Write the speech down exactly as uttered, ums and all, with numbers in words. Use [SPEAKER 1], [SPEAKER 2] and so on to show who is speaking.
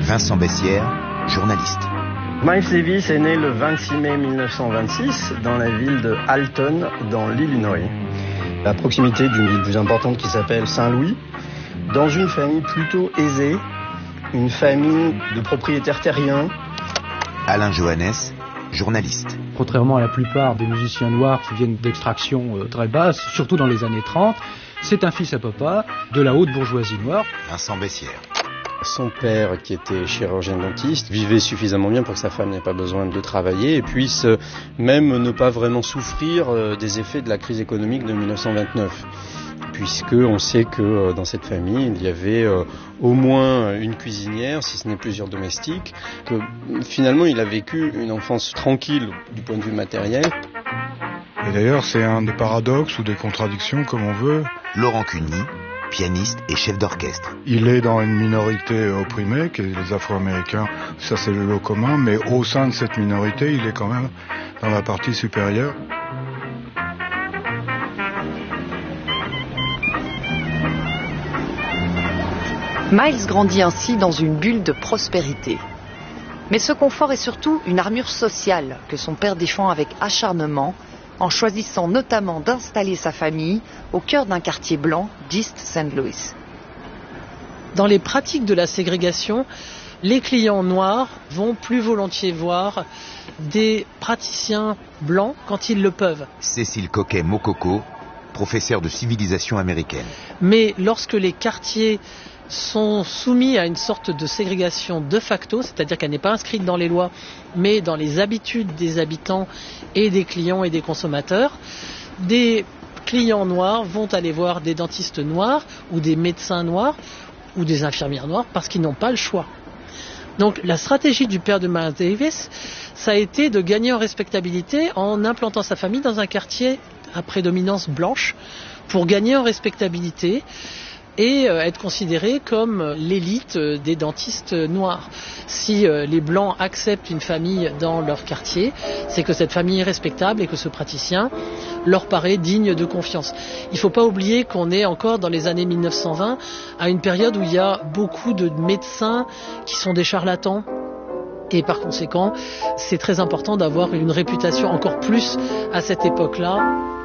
[SPEAKER 1] Vincent Bessières, journaliste.
[SPEAKER 2] Miles Davis est né le vingt-six mai mille neuf cent vingt-six dans la ville de Alton, dans l'Illinois, à proximité d'une ville plus importante qui s'appelle Saint-Louis, dans une famille plutôt aisée, une famille de propriétaires terriens.
[SPEAKER 1] Alain Johannes, journaliste.
[SPEAKER 3] Contrairement à la plupart des musiciens noirs qui viennent d'extraction euh, très basse, surtout dans les années trente, c'est un fils à papa de la haute bourgeoisie noire.
[SPEAKER 1] Vincent Bessières.
[SPEAKER 2] Son père, qui était chirurgien dentiste, vivait suffisamment bien pour que sa femme n'ait pas besoin de travailler et puisse même ne pas vraiment souffrir des effets de la crise économique de mille neuf cent vingt-neuf. Puisqu'on sait que dans cette famille, il y avait au moins une cuisinière, si ce n'est plusieurs domestiques, que finalement il a vécu une enfance tranquille du point de vue matériel.
[SPEAKER 4] Et d'ailleurs, c'est un des paradoxes ou des contradictions, comme on veut.
[SPEAKER 1] Laurent Cuny, pianiste et chef d'orchestre.
[SPEAKER 4] Il est dans une minorité opprimée, qui est les Afro-Américains, ça c'est le lot commun, mais au sein de cette minorité, il est quand même dans la partie supérieure.
[SPEAKER 5] Miles grandit ainsi dans une bulle de prospérité. Mais ce confort est surtout une armure sociale que son père défend avec acharnement, en choisissant notamment d'installer sa famille au cœur d'un quartier blanc d'East Saint Louis.
[SPEAKER 6] Dans les pratiques de la ségrégation, les clients noirs vont plus volontiers voir des praticiens blancs quand ils le peuvent.
[SPEAKER 1] Cécile Coquet-Mococo, professeure de civilisation américaine.
[SPEAKER 6] Mais lorsque les quartiers sont soumis à une sorte de ségrégation de facto, c'est-à-dire qu'elle n'est pas inscrite dans les lois, mais dans les habitudes des habitants et des clients et des consommateurs, des clients noirs vont aller voir des dentistes noirs ou des médecins noirs ou des infirmières noires parce qu'ils n'ont pas le choix. Donc la stratégie du père de Miles Davis, ça a été de gagner en respectabilité en implantant sa famille dans un quartier à prédominance blanche pour gagner en respectabilité et être considéré comme l'élite des dentistes noirs. Si les Blancs acceptent une famille dans leur quartier, c'est que cette famille est respectable et que ce praticien leur paraît digne de confiance. Il ne faut pas oublier qu'on est encore dans les années mille neuf cent vingt, à une période où il y a beaucoup de médecins qui sont des charlatans. Et par conséquent, c'est très important d'avoir une réputation encore plus à cette époque-là.